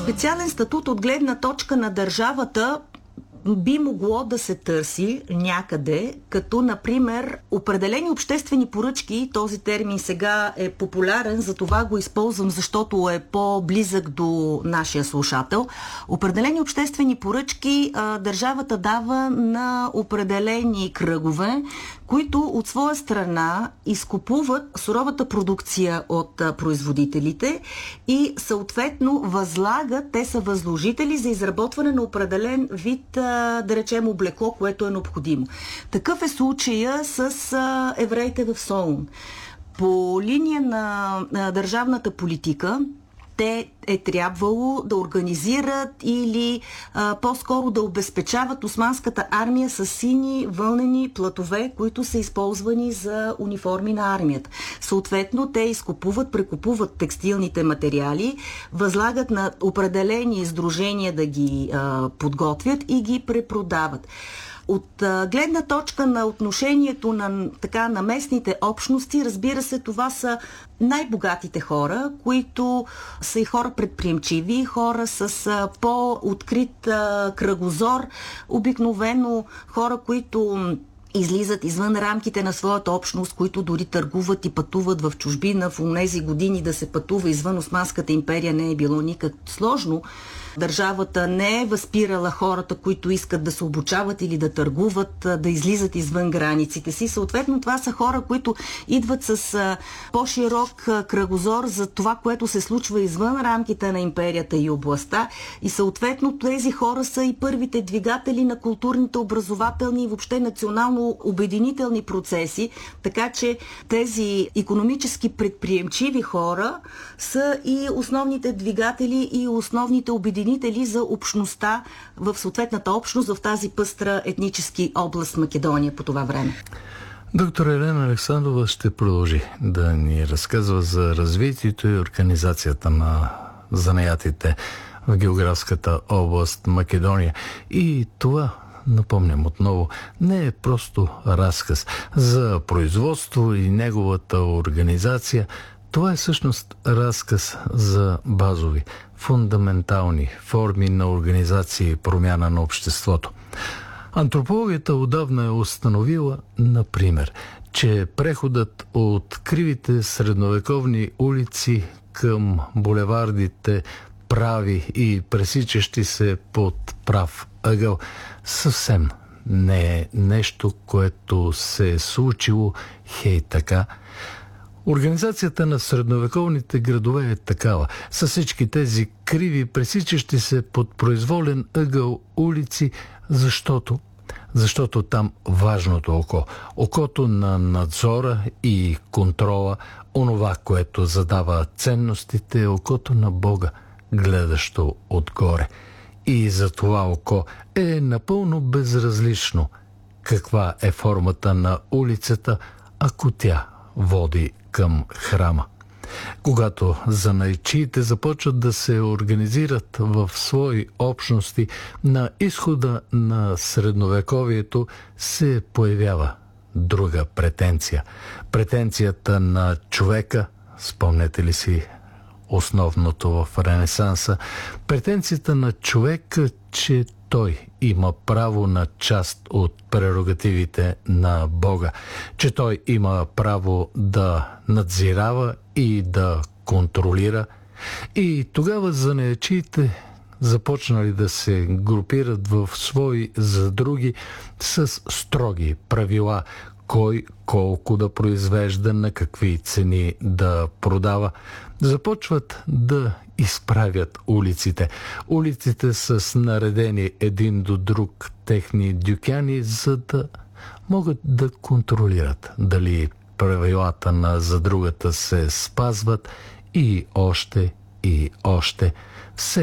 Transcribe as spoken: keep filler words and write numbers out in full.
Специален статут от гледна точка на държавата би могло да се търси някъде, като, например, определени обществени поръчки. Този термин сега е популярен, затова го използвам, защото е по-близък до нашия слушател. Определени обществени поръчки а, държавата дава на определени кръгове, които от своя страна изкупуват суровата продукция от а, производителите и съответно възлагат, те са възложители за изработване на определен вид, а, да речем, облекло, което е необходимо. Такъв е случая с а, евреите в Солун. По линия на а, държавната политика, те е трябвало да организират или а, по-скоро да обезпечават османската армия с сини вълнени платове, които са използвани за униформи на армията. Съответно, те изкупуват, прекупуват текстилните материали, възлагат на определени сдружения да ги а, подготвят и ги препродават. От а, гледна точка на отношението на, така, на местните общности, разбира се, това са най-богатите хора, които са и хора предприемчиви, хора с а, по-открит а, кръгозор, обикновено хора, които излизат извън рамките на своята общност, които дори търгуват и пътуват в чужбина. В онези години да се пътува извън Османската империя не е било никак сложно. Държавата не е възпирала хората, които искат да се обучават или да търгуват, да излизат извън границите си. Съответно, това са хора, които идват с по-широк кръгозор за това, което се случва извън рамките на империята и областта. И съответно, тези хора са и първите двигатели на културните, образователни и въобще национално обединителни процеси. Така че тези икономически предприемчиви хора са и основните двигатели и основните обединители за общността в съответната общност в тази пъстра етнически област Македония по това време. Доктор Елена Александрова ще продължи да ни разказва за развитието и организацията на занаятите в географската област Македония. И това, напомням отново, не е просто разказ за производство и неговата организация. Това е всъщност разказ за базови, фундаментални форми на организация и промяна на обществото. Антропологията отдавна е установила, например, че преходът от кривите средновековни улици към булевардите прави и пресичащи се под прав ъгъл съвсем не е нещо, което се е случило хей така. Организацията на средновековните градове е такава, с всички тези криви, пресичащи се под произволен ъгъл улици, защото, защото там важното око, окото на надзора и контрола, онова, което задава ценностите, е окото на Бога, гледащо отгоре. И за това око е напълно безразлично каква е формата на улицата, ако тя води към храма. Когато занаятчиите започват да се организират в свои общности, на изхода на средновековието се появява друга претенция. Претенцията на човека, спомнете ли си основното в Ренесанса, претенцията на човека, че той има право на част от прерогативите на Бога, че той има право да надзирава и да контролира. И тогава занаятчиите започнали да се групират в свои задруги с строги правила, кой колко да произвежда, на какви цени да продава. Започват да изправят улиците. Улиците с наредени един до друг техни дюкяни, за да могат да контролират дали правилата на задругата се спазват и още и още. Все